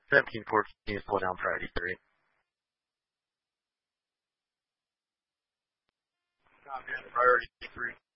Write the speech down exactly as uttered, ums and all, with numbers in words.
seventeen fourteen is pull down priority three. Copy. Priority three.